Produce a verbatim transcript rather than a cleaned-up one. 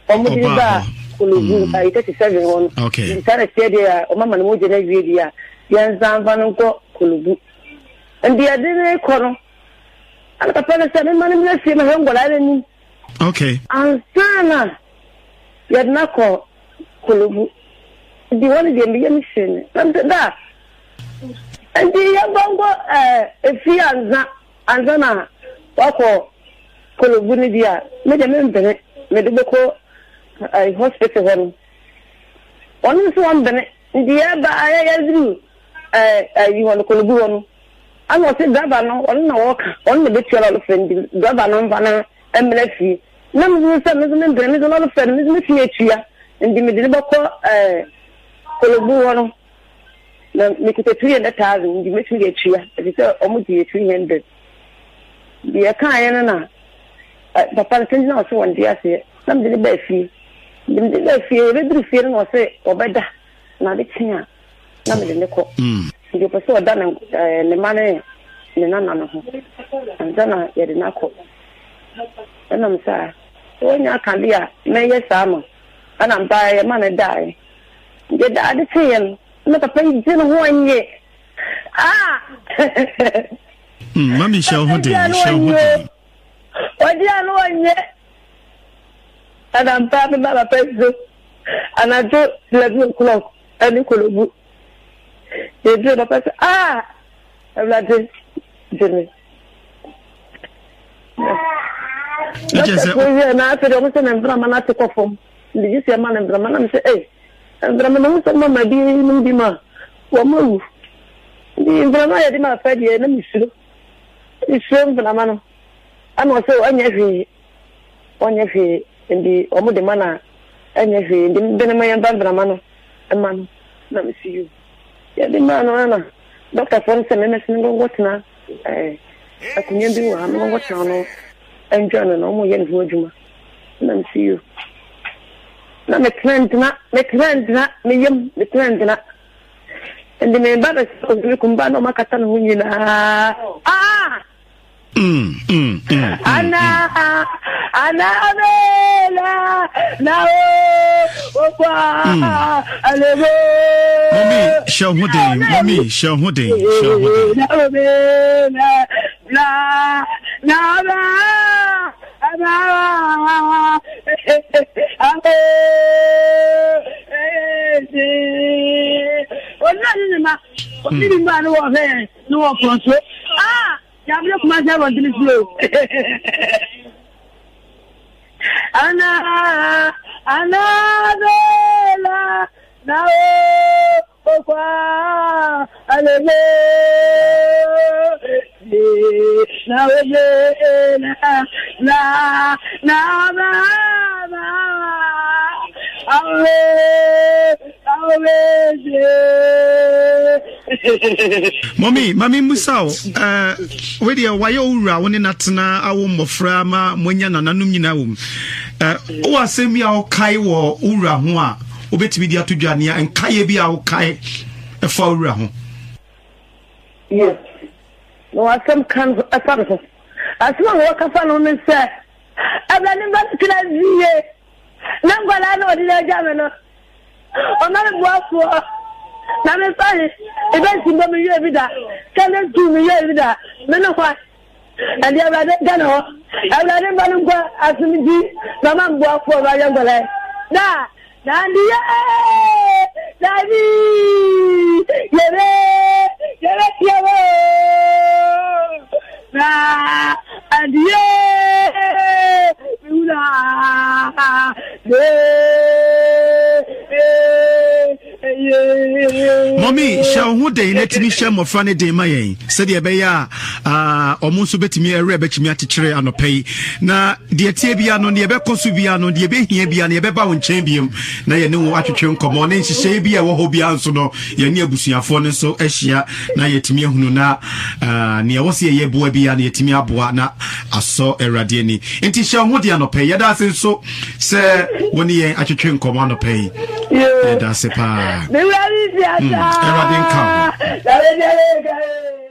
Omudiba Kulubu I thirty-seven one. Okay. In Sana Stadia, or Mamma Mujana Vidia, Yanzan Vanonko Kulubu. And the other corner. And the father said, "Man, let's see my home, but I didn't." Okay. And Sana, you had not called Kulubu. The one of the mission, something that. And the young bongo, uh, if he and Zana, Wako Kulubunia, made a member, made a call a hospital one. One is one Bennett, the other I do, uh, you want to Kulubu. I was a governor on the walk on the bit of friend, governor Vanna, and Melfi. None of the member is a lot of friends, Miss here, and the middle uh, Kulubu. Make it a three hundred thousand, you make me a cheer, it's almost a three hundred. The Akayana, the Palestinian also one dear say, some did the fee. The fear, little feeling or say, or better, not the king, not in the court. You pursue done the money in the none of them. And then I had enough court. And I'm sorry. When I can be a mayor summer, and I'm by a man and die. Get the other thing. Not a pay dinner one year. Ah, Mammy shall hold it. What do you know one yet? And I'm passing by a pencil, and I do eleven o'clock, and you could book. You do the person. Ah, I'm not this. Jimmy. Just and I said, I was an emblem to perform. Did you see a man and Brahman and say, hey? And Brahman, some might be in Dima. One move. The Brahman, I did not fight the enemy. It's so Brahman. I'm also on your on your feet in the Omo Mana and your feet. Then Benamayan Brahman and man. Let me see you. Yeah, the man, Doctor Fonson and a single what now? I can do. I'm not watching and John and Omo Yen Vojuma. Let me see you. Na me trend na me trend na me yam me trend na and me baba so me kumba no makata no nyina ah mm mm mm ana ana abela na o kwa alego Mommy show who dey mommy show who dey show who dey na na na na Ana, ame, ona ma, oni ma no wa fe, no wa konso. Ah, ya me kuma se wa dili slow. Ana, ana bela, na o kwa, alele. Na na na na na Mommy, Mommy Musao, uh, where the Wayora, when in Natana, our Moframa, Monya, and Anuminawum. Uh, oh, I say me our Kai or Ura Hua, Obet Media to Jania, and Kayabi our Kai, a Faura. Yes. No, I some kind of a father. As long as I can only say, I'm not in that class. Number I know the German. I'm not a boss for. Now, I'm sorry. Eventually, I'm here with that. Can I do me here with that? No, no, what? And the other day, no. I'm not in Banumba as me be. Mamma boss for my young boy. Nah, Nandy, Daddy, Yere, Yere, Yere. Na and yeah, Mommy, shall who day let me share more funny day, my said the Abaya, ah, almost bet me a rebet me at teacher and a pay. Na, dear Tibiano, the Abeco Subiano, the Abe here be an Abeba and Champion. Now you know what you can come on, and she say be a Hobian so no, you're near Busia phone so Asia, now yet me who na, ah, near was a boy be an yet me a boana, I saw a radiani. And Tisha Modiano pay, yeah, that's so, sir, when you at your train come on a pay. Yeah, that's a pa. The